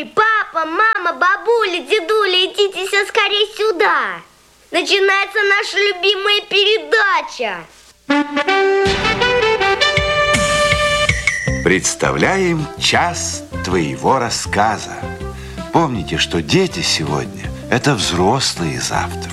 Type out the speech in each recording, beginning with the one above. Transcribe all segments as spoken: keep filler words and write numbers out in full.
Эй, папа, мама, бабуля, дедуля, идите все скорее сюда. Начинается наша любимая передача. Представляем час твоего рассказа. Помните, что дети сегодня – это взрослые завтра.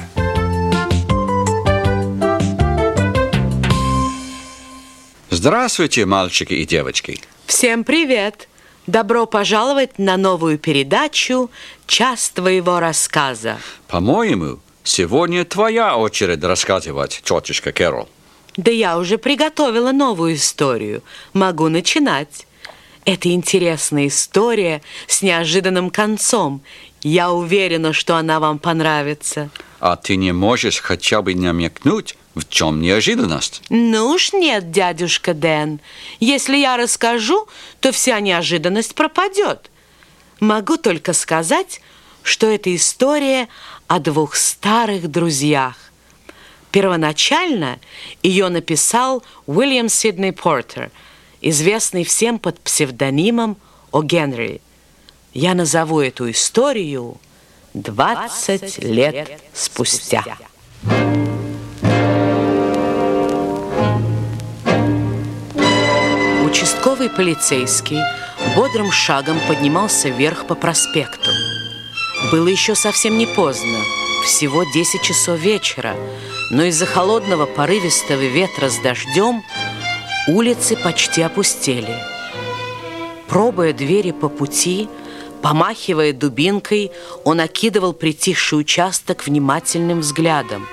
Здравствуйте, мальчики и девочки. Всем привет! Добро пожаловать на новую передачу «Час твоего рассказа». По-моему, сегодня твоя очередь рассказывать, тетушка Кэрол. Да я уже приготовила новую историю. Могу начинать. Это интересная история с неожиданным концом. Я уверена, что она вам понравится. А ты не можешь хотя бы намекнуть, в чем неожиданность? Ну уж нет, дядюшка Дэн. Если я расскажу, то вся неожиданность пропадет. Могу только сказать, что это история о двух старых друзьях. Первоначально ее написал Уильям Сидней Портер, известный всем под псевдонимом О. Генри. Я назову эту историю «двадцать лет спустя». Участковый полицейский бодрым шагом поднимался вверх по проспекту. Было еще совсем не поздно, всего десять часов вечера, но из-за холодного порывистого ветра с дождем улицы почти опустели. Пробуя двери по пути, помахивая дубинкой, он окидывал притихший участок внимательным взглядом.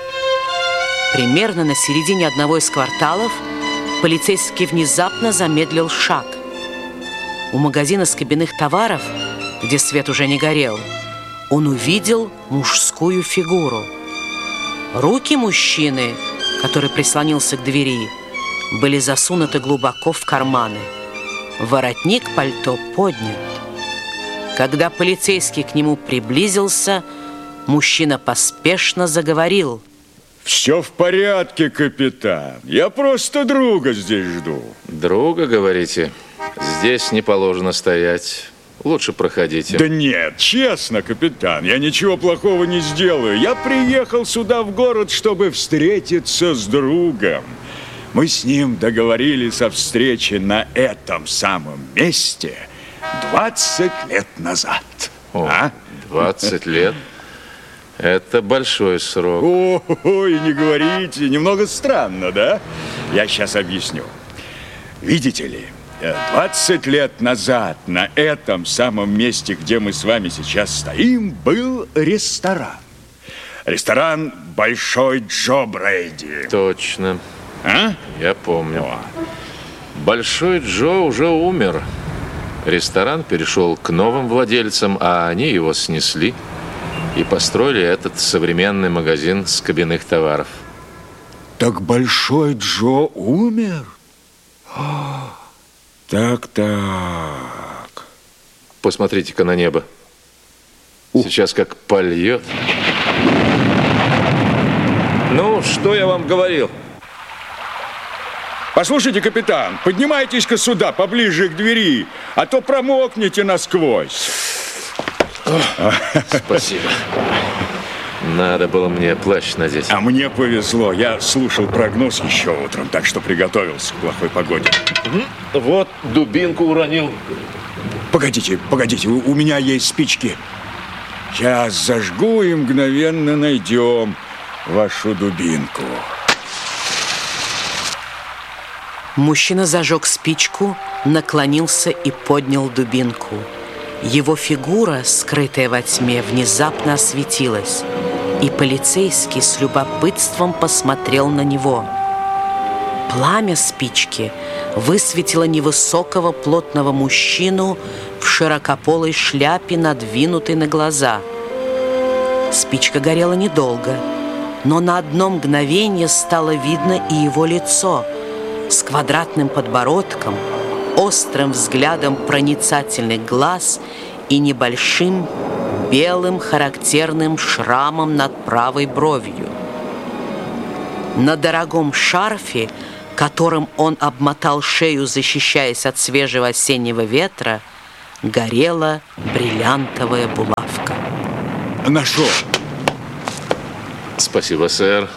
Примерно на середине одного из кварталов полицейский внезапно замедлил шаг. У магазина скобяных товаров, где свет уже не горел, он увидел мужскую фигуру. Руки мужчины, который прислонился к двери, были засунуты глубоко в карманы. Воротник пальто поднят. Когда полицейский к нему приблизился, мужчина поспешно заговорил. Все в порядке, капитан. Я просто друга здесь жду. Друга, говорите? Здесь не положено стоять. Лучше проходите. Да нет, честно, капитан, я ничего плохого не сделаю. Я приехал сюда в город, чтобы встретиться с другом. Мы с ним договорились о встрече на этом самом месте двадцать лет назад. О, а? двадцать лет? Это большой срок. Ой, не говорите, немного странно, да? Я сейчас объясню. Видите ли, двадцать лет назад на этом самом месте, где мы с вами сейчас стоим, был ресторан. Ресторан «Большой Джо Брейди». Точно. А? Я помню. О. Большой Джо уже умер. Ресторан перешел к новым владельцам, а они его снесли и построили этот современный магазин скобяных товаров. Так Большой Джо умер? Так-так. Посмотрите-ка на небо. Сейчас как польет. Ну, что я вам говорил? Послушайте, капитан, поднимайтесь-ка сюда, поближе к двери, а то промокнете насквозь. Спасибо. Надо было мне плащ надеть. А мне повезло. Я слушал прогноз еще утром, так что приготовился к плохой погоде. Вот дубинку уронил. Погодите, погодите, у, у меня есть спички. Сейчас зажгу и мгновенно найдем вашу дубинку. Мужчина зажег спичку, наклонился и поднял дубинку. Его фигура, скрытая во тьме, внезапно осветилась, и полицейский с любопытством посмотрел на него. Пламя спички высветило невысокого плотного мужчину в широкополой шляпе, надвинутой на глаза. Спичка горела недолго, но на одно мгновение стало видно и его лицо с квадратным подбородком, острым взглядом проницательных глаз и небольшим белым характерным шрамом над правой бровью. На дорогом шарфе, которым он обмотал шею, защищаясь от свежего осеннего ветра, горела бриллиантовая булавка. Нашел. Спасибо, сэр.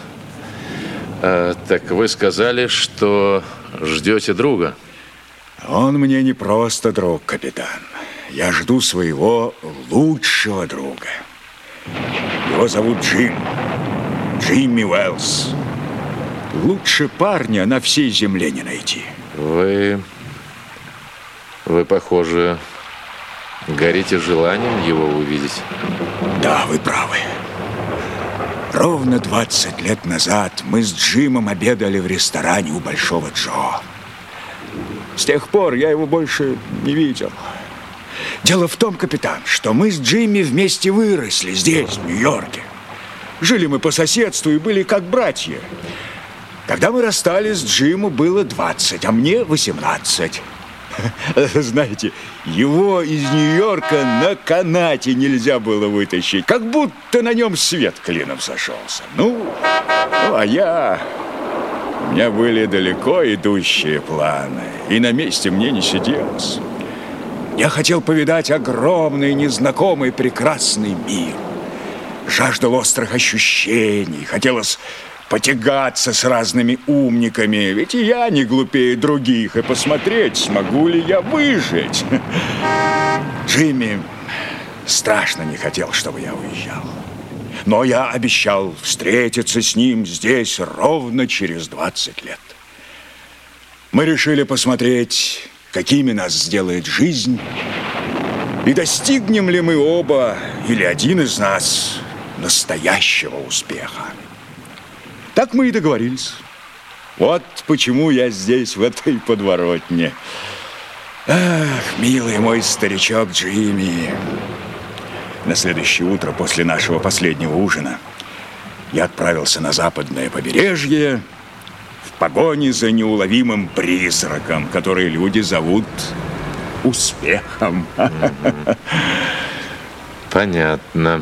А, так вы сказали, что ждете друга? Он мне не просто друг, капитан. Я жду своего лучшего друга. Его зовут Джим. Джимми Уэллс. Лучше парня на всей земле не найти. Вы... Вы, похоже, горите желанием его увидеть. Да, вы правы. Ровно двадцать лет назад мы с Джимом обедали в ресторане у Большого Джо. С тех пор я его больше не видел. Дело в том, капитан, что мы с Джимми вместе выросли здесь, в Нью-Йорке. Жили мы по соседству и были как братья. Когда мы расстались, Джиму было двадцать, а мне восемнадцать. Знаете, его из Нью-Йорка на канате нельзя было вытащить, как будто на нем свет клином сошелся. Ну, ну а я... У меня были далеко идущие планы, и на месте мне не сиделось. Я хотел повидать огромный, незнакомый, прекрасный мир. Жаждал острых ощущений, хотелось потягаться с разными умниками, ведь и я не глупее других, и посмотреть, смогу ли я выжить. Джимми страшно не хотел, чтобы я уезжал. Но я обещал встретиться с ним здесь ровно через двадцать лет. Мы решили посмотреть, какими нас сделает жизнь, и достигнем ли мы оба, или один из нас, настоящего успеха. Так мы и договорились. Вот почему я здесь, в этой подворотне. Ах, милый мой старичок Джимми. На следующее утро после нашего последнего ужина я отправился на западное побережье в погоне за неуловимым призраком, который люди зовут успехом. Понятно.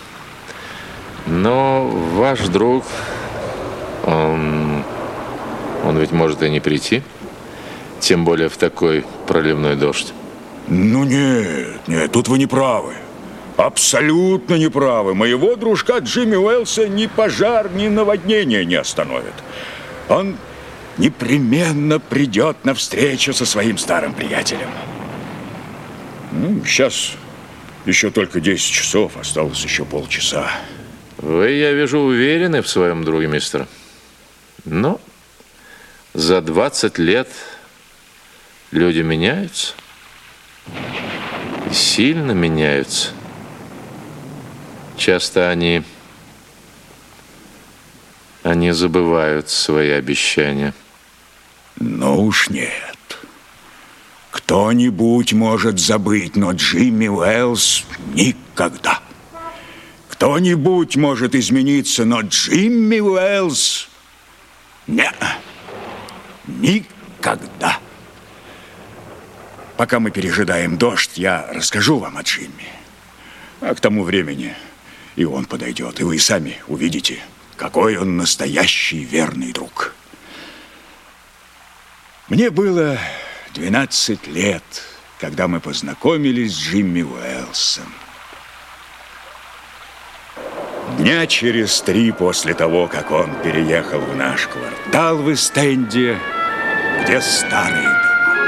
Но ваш друг, он, он ведь может и не прийти, тем более в такой проливной дождь. Ну нет, нет, тут вы не правы. Абсолютно не правы. Моего дружка Джимми Уэллса ни пожар, ни наводнение не остановит. Он непременно придет на встречу со своим старым приятелем. Ну, сейчас еще только десять часов, осталось еще полчаса. Вы, я вижу, уверены в своем друге, мистер. Но за двадцать лет люди меняются. И сильно меняются. Часто они, они забывают свои обещания. Ну уж нет. Кто-нибудь может забыть, но Джимми Уэллс никогда. Кто-нибудь может измениться, но Джимми Уэллс не, никогда. Пока мы пережидаем дождь, я расскажу вам о Джимми. А к тому времени и он подойдет, и вы сами увидите, какой он настоящий верный друг. Мне было двенадцать лет, когда мы познакомились с Джимми Уэллсом. Дня через три после того, как он переехал в наш квартал в Эст-Энде, где старые дома.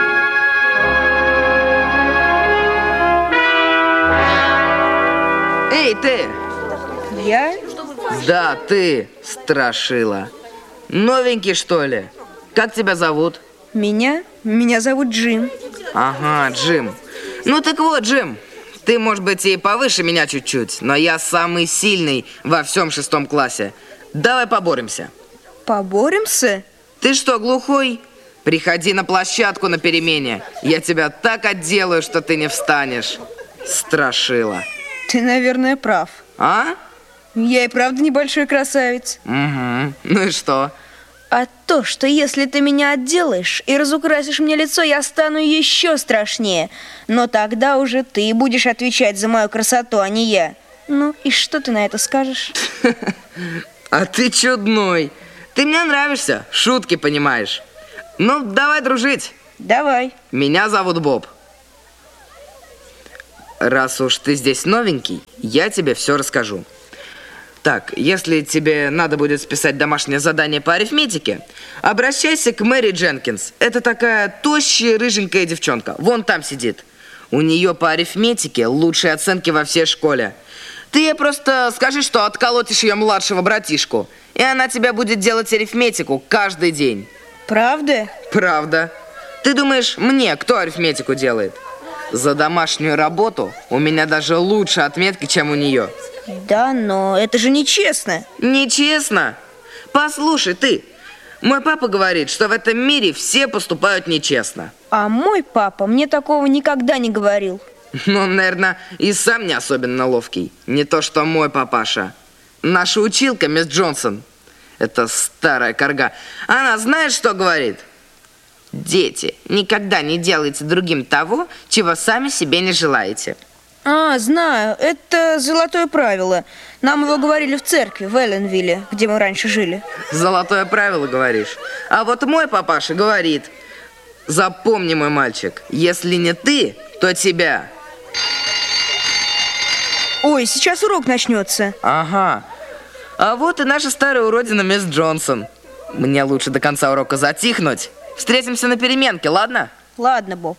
Эй, ты! Я? Да, ты, страшила. Новенький, что ли? Как тебя зовут? Меня? Меня зовут Джим. Ага, Джим. Ну так вот, Джим, ты, может быть, и повыше меня чуть-чуть, но я самый сильный во всем шестом классе. Давай поборемся. Поборемся? Ты что, глухой? Приходи на площадку на перемене. Я тебя так отделаю, что ты не встанешь. Страшила. Ты, наверное, прав. А? Я и правда небольшой красавец. Угу. Ну и что? А то, что если ты меня отделаешь и разукрасишь мне лицо, я стану еще страшнее. Но тогда уже ты будешь отвечать за мою красоту, а не я. Ну, и что ты на это скажешь? А ты чудной. Ты мне нравишься, шутки понимаешь. Ну, давай дружить. Давай. Меня зовут Боб. раз уж ты здесь новенький, я тебе все расскажу. Так, если тебе надо будет списать домашнее задание по арифметике, обращайся к Мэри Дженкинс. Это такая тощая, рыженькая девчонка. Вон там сидит. У нее по арифметике лучшие оценки во всей школе. Ты ей просто скажи, что отколотишь ее младшего братишку, и она тебя будет делать арифметику каждый день. Правда? Правда. Ты думаешь, мне кто арифметику делает? За домашнюю работу у меня даже лучше отметки, чем у нее. Да, но это же нечестно. Нечестно? Послушай, ты, мой папа говорит, что в этом мире все поступают нечестно. А мой папа мне такого никогда не говорил. Ну, он, наверное, и сам не особенно ловкий. Не то, что мой папаша. Наша училка, мисс Джонсон, это старая корга, она знает, что говорит? Дети, никогда не делайте другим того, чего сами себе не желаете. А, знаю, это золотое правило. Нам его говорили в церкви, в Элленвилле, где мы раньше жили. Золотое правило, говоришь? А вот мой папаша говорит: запомни, мой мальчик, если не ты, то тебя. Ой, сейчас урок начнется. Ага. А вот и наша старая уродина, мисс Джонсон. Мне лучше до конца урока затихнуть. Встретимся на переменке, ладно? Ладно, Боб.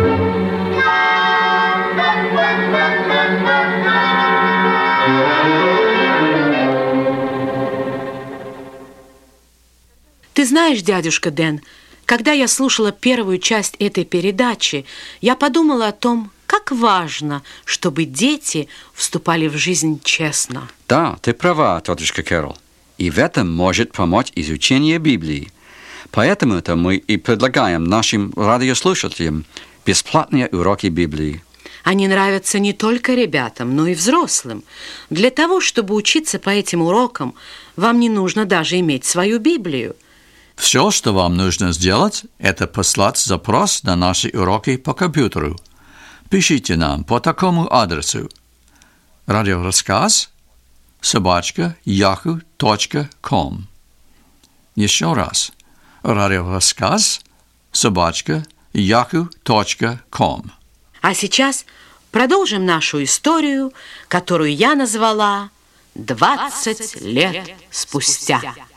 Ты знаешь, дядюшка Дэн, когда я слушала первую часть этой передачи, я подумала о том, как важно, чтобы дети вступали в жизнь честно. Да, ты права, тетушка Кэрол. И в этом может помочь изучение Библии. Поэтому-то мы и предлагаем нашим радиослушателям бесплатные уроки Библии. Они нравятся не только ребятам, но и взрослым. Для того, чтобы учиться по этим урокам, вам не нужно даже иметь свою Библию. Все, что вам нужно сделать, это послать запрос на наши уроки по компьютеру. Пишите нам по такому адресу: радиорассказ собака яху точка ком. Еще раз: радиорассказ собака яху точка ком. А сейчас продолжим нашу историю, которую я назвала «двадцать лет спустя».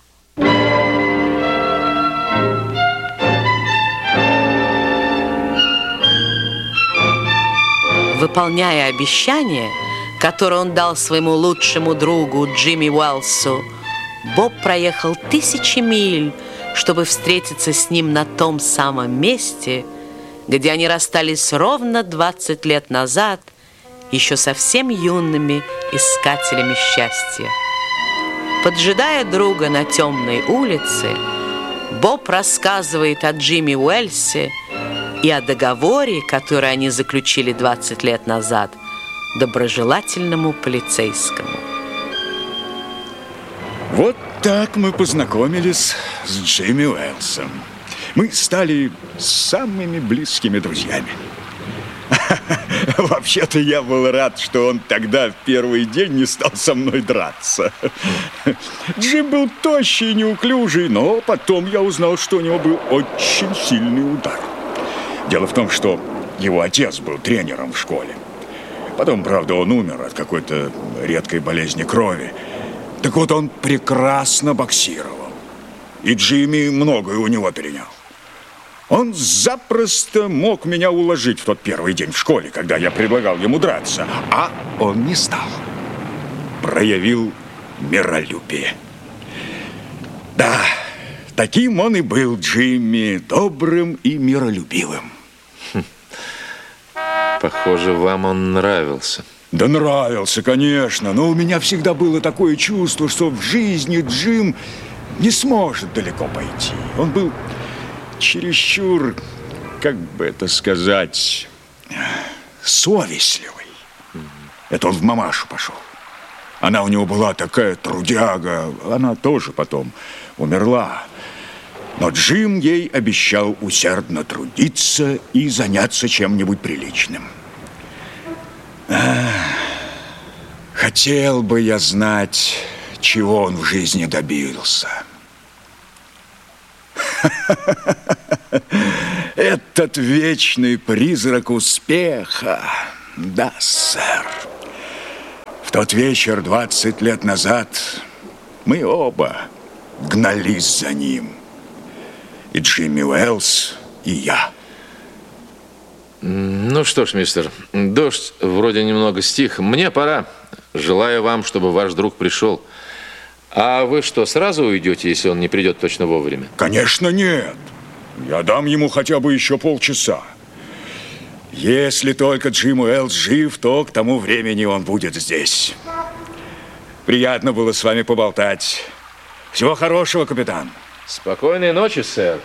Выполняя обещание, которое он дал своему лучшему другу Джимми Уэллсу, Боб проехал тысячи миль, чтобы встретиться с ним на том самом месте, где они расстались ровно двадцать лет назад, еще совсем юными искателями счастья. Поджидая друга на темной улице, Боб рассказывает о Джимми Уэллсе и о договоре, который они заключили двадцать лет назад, доброжелательному полицейскому. Вот так мы познакомились с Джимми Уэллсом. Мы стали самыми близкими друзьями. Вообще-то я был рад, что он тогда в первый день не стал со мной драться. Джим был тощий и неуклюжий, но потом я узнал, что у него был очень сильный удар. Дело в том, что его отец был тренером в школе. Потом, правда, он умер от какой-то редкой болезни крови. Так вот, он прекрасно боксировал. И Джимми многое у него перенял. Он запросто мог меня уложить в тот первый день в школе, когда я предлагал ему драться. А он не стал. Проявил миролюбие. Да, таким он и был, Джимми, добрым и миролюбивым. Похоже, вам он нравился. Да нравился, конечно, но у меня всегда было такое чувство, что в жизни Джим не сможет далеко пойти. Он был чересчур, как бы это сказать, совестливый. Это он в мамашу пошел. Она у него была такая трудяга, она тоже потом умерла. Но Джим ей обещал усердно трудиться и заняться чем-нибудь приличным. Ах, хотел бы я знать, чего он в жизни добился. Этот вечный призрак успеха. Да, сэр. В тот вечер, двадцать лет назад, мы оба гнались за ним. И Джимми Уэллс, и я. Ну что ж, мистер, дождь вроде немного стих. Мне пора. Желаю вам, чтобы ваш друг пришел. А вы что, сразу уйдете, если он не придет точно вовремя? Конечно, нет. Я дам ему хотя бы еще полчаса. Если только Джим Уэллс жив, то к тому времени он будет здесь. Приятно было с вами поболтать. Всего хорошего, капитан. Спокойной ночи, сэр.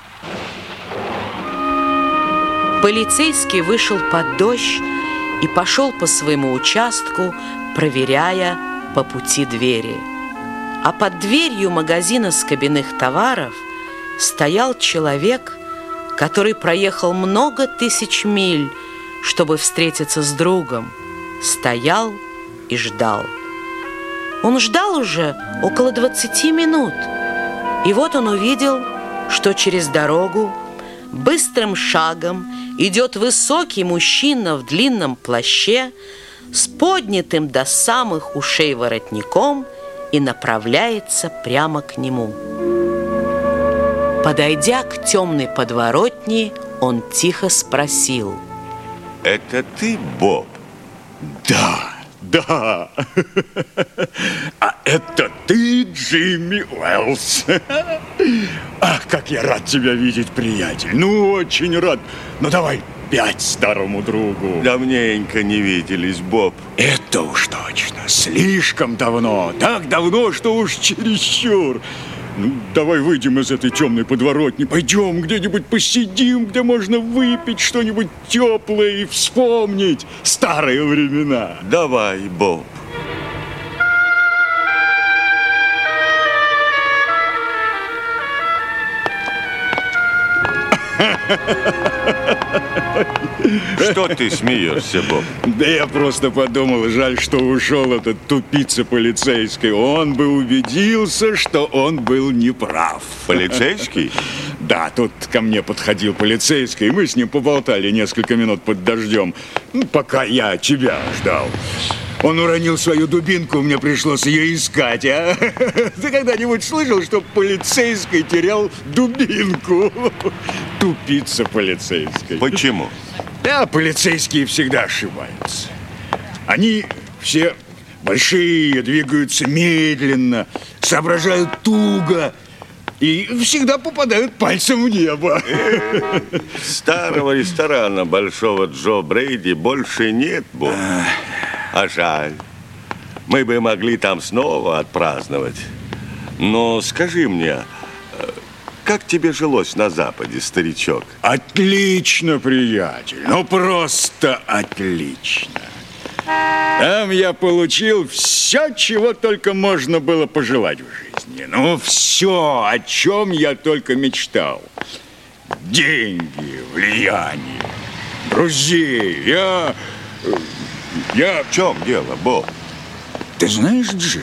Полицейский вышел под дождь и пошел по своему участку, проверяя по пути двери. А под дверью магазина скобяных товаров стоял человек, который проехал много тысяч миль, чтобы встретиться с другом. Стоял и ждал. Он ждал уже около двадцати минут. И вот он увидел, что через дорогу быстрым шагом идет высокий мужчина в длинном плаще с поднятым до самых ушей воротником и направляется прямо к нему. Подойдя к темной подворотне, он тихо спросил: Это ты, Боб? Да, да. А это ты, Джимми Уэллс? Ах, как я рад тебя видеть, приятель. Ну, очень рад. Ну, давай пять старому другу. Давненько не виделись, Боб. Это уж точно. Слишком давно. Так давно, что уж чересчур. Ну, давай выйдем из этой темной подворотни. Пойдем где-нибудь посидим, где можно выпить что-нибудь теплое и вспомнить старые времена. Давай, Боб. Что ты смеешься, Боб? Да я просто подумал, жаль, что ушел этот тупица полицейский. Он бы убедился, что он был неправ. Полицейский? Да, тут ко мне подходил полицейский, и мы с ним поболтали несколько минут под дождем, ну, пока я тебя ждал. Он уронил свою дубинку, мне пришлось ее искать, а? Ты когда-нибудь слышал, что полицейский терял дубинку? Тупица полицейский. Почему? Да, полицейские всегда ошибаются. Они все большие, двигаются медленно, соображают туго и всегда попадают пальцем в небо. Старого ресторана Большого Джо Брейди больше нет, Боб. А жаль. Мы бы могли там снова отпраздновать. Но скажи мне, как тебе жилось на Западе, старичок? Отлично, приятель. Ну, просто отлично. Там я получил все, чего только можно было пожелать в жизни. Ну, все, о чем я только мечтал. Деньги, влияние, друзей. Я... Я... В чем дело, Боб? Ты знаешь, Джим,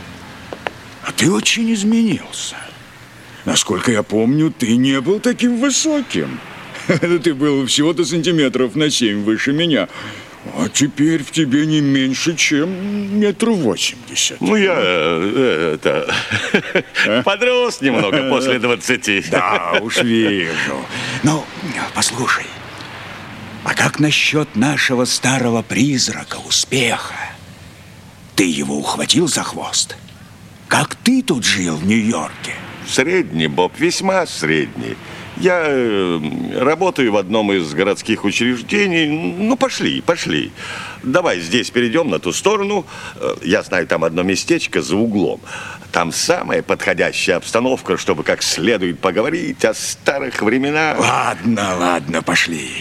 а ты очень изменился. Насколько я помню, ты не был таким высоким. Ты был всего-то сантиметров на семь выше меня. А теперь в тебе не меньше, чем метр восемьдесят. Ну, я э, это подрос немного после двадцати. Да, уж вижу. Ну, послушай, а как насчет нашего старого призрака успеха? Ты его ухватил за хвост? Как ты тут жил в Нью-Йорке? Средний, Боб, весьма средний. Я э, работаю в одном из городских учреждений. Ну, пошли, пошли. Давай здесь перейдем на ту сторону. Я знаю там одно местечко за углом. Там самая подходящая обстановка, чтобы как следует поговорить о старых временах. Ладно, ладно, пошли.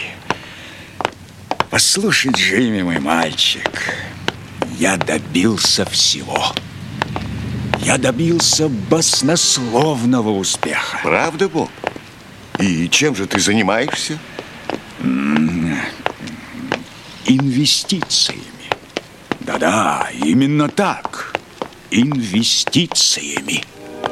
Послушай, Джимми, мой мальчик, я добился всего. Я добился баснословного успеха. Правда, Боб? И чем же ты занимаешься? Инвестициями. Да-да, именно так. Инвестициями.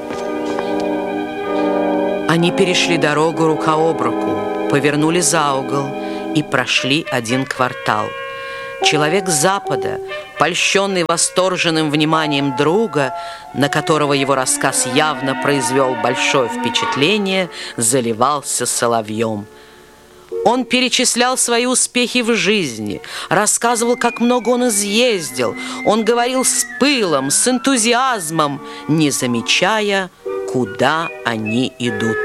Они перешли дорогу рука об руку, повернули за угол и прошли один квартал. Человек Запада, польщенный восторженным вниманием друга, на которого его рассказ явно произвел большое впечатление, заливался соловьем. Он перечислял свои успехи в жизни, рассказывал, как много он изъездил. Он говорил с пылом, с энтузиазмом, не замечая, куда они идут.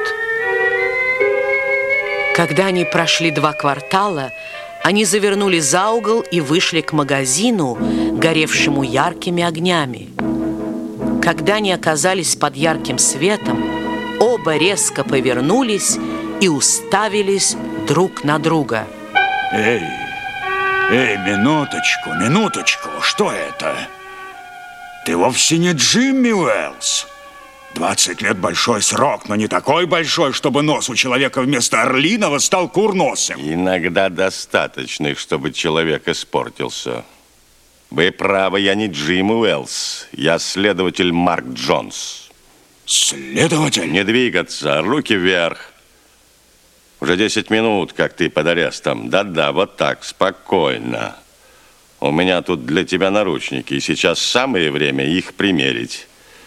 Когда они прошли два квартала, они завернули за угол и вышли к магазину, горевшему яркими огнями. Когда они оказались под ярким светом, оба резко повернулись и уставились друг на друга. Эй, эй, минуточку, минуточку, что это? Ты вовсе не Джимми Уэллс. Двадцать лет большой срок, но не такой большой, чтобы нос у человека вместо орлиного стал курносым. Иногда достаточно, чтобы человек испортился. Вы правы, я не Джим Уэллс, я следователь Марк Джонс. Следователь? Не двигаться, руки вверх. Уже десять минут, как ты под арестом. Да-да, вот так, спокойно. У меня тут для тебя наручники, и сейчас самое время их примерить.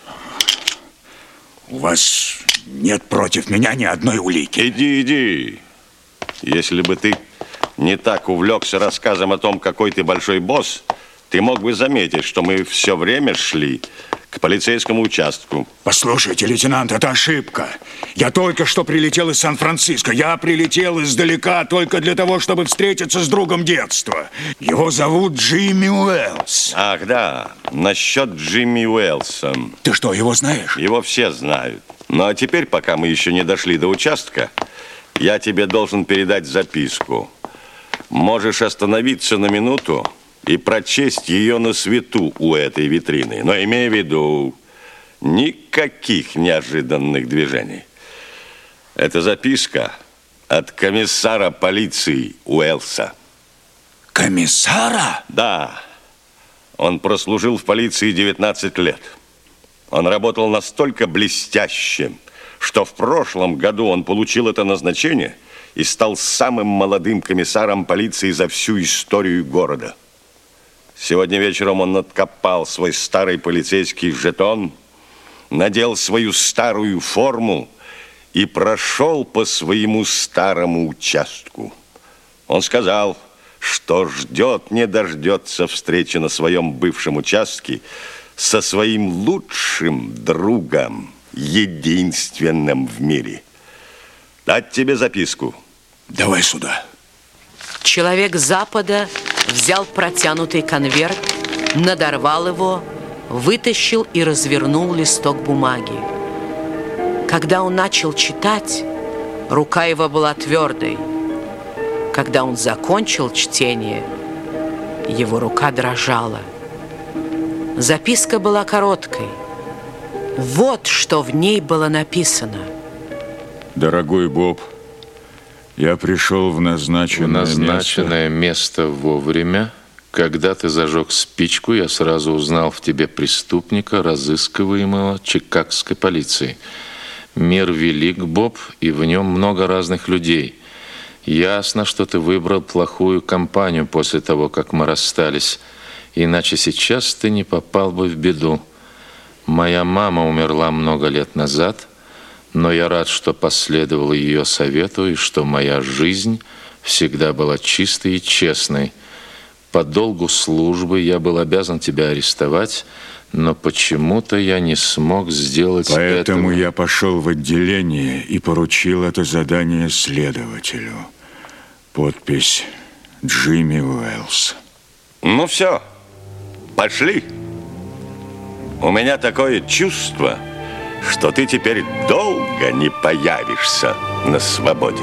У вас нет против меня ни одной улики. Иди, иди. Если бы ты не так увлекся рассказом о том, какой ты большой босс, ты мог бы заметить, что мы все время шли к полицейскому участку. Послушайте, лейтенант, это ошибка. Я только что прилетел из Сан-Франциско. Я прилетел издалека только для того, чтобы встретиться с другом детства. Его зовут Джимми Уэллс. Ах, да, насчет Джимми Уэллса. Ты что, его знаешь? Его все знают. Ну, а теперь, пока мы еще не дошли до участка, я тебе должен передать записку. Можешь остановиться на минуту и прочесть ее на свету у этой витрины. Но имей в виду, никаких неожиданных движений. Это записка от комиссара полиции Уэллса. Комиссара? Да. Он прослужил в полиции девятнадцать лет. Он работал настолько блестяще, что в прошлом году он получил это назначение и стал самым молодым комиссаром полиции за всю историю города. Сегодня вечером он откопал свой старый полицейский жетон, надел свою старую форму и прошел по своему старому участку. Он сказал, что ждет, не дождется встречи на своем бывшем участке со своим лучшим другом, единственным в мире. Дать тебе записку? Давай сюда. Человек Запада взял протянутый конверт, надорвал его, вытащил и развернул листок бумаги. Когда он начал читать, рука его была твердой. Когда он закончил чтение, его рука дрожала. Записка была короткой. Вот что в ней было написано. Дорогой Боб, я пришел в назначенное, в назначенное место. место вовремя. Когда ты зажег спичку, я сразу узнал в тебе преступника, разыскиваемого чикагской полицией. Мир велик, Боб, и в нем много разных людей. Ясно, что ты выбрал плохую компанию после того, как мы расстались. Иначе сейчас ты не попал бы в беду. Моя мама умерла много лет назад, но я рад, что последовал ее совету и что моя жизнь всегда была чистой и честной. По долгу службы я был обязан тебя арестовать, но почему-то я не смог сделать этого. Поэтому я пошел в отделение и поручил это задание следователю. Подпись Джимми Уэллс. Ну все, пошли. У меня такое чувство, что ты теперь долго не появишься на свободе.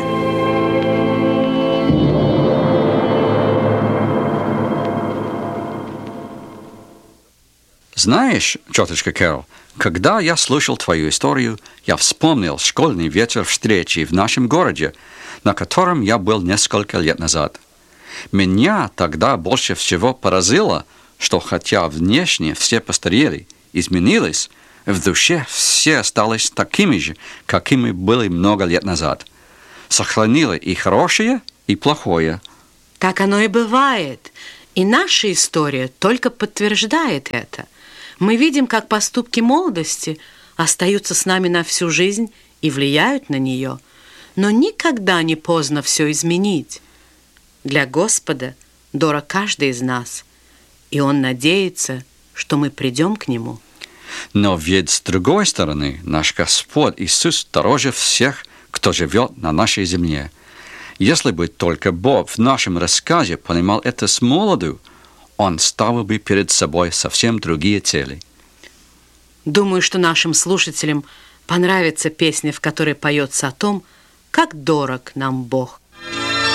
Знаешь, тетушка Кэрол, когда я слушал твою историю, я вспомнил школьный вечер встречи в нашем городе, на котором я был несколько лет назад. Меня тогда больше всего поразило, что хотя внешне все постарели, изменились, в душе все остались такими же, какими были много лет назад. Сохранили и хорошее, и плохое. Так оно и бывает. И наша история только подтверждает это. Мы видим, как поступки молодости остаются с нами на всю жизнь и влияют на нее. Но никогда не поздно все изменить. Для Господа дорог каждый из нас, и Он надеется, что мы придем к Нему. Но ведь с другой стороны, наш Господь Иисус дороже всех, кто живет на нашей земле. Если бы только Бог в нашем рассказе понимал это с молоду, Он ставил бы перед собой совсем другие цели. Думаю, что нашим слушателям понравится песня, в которой поется о том, как дорог нам Бог.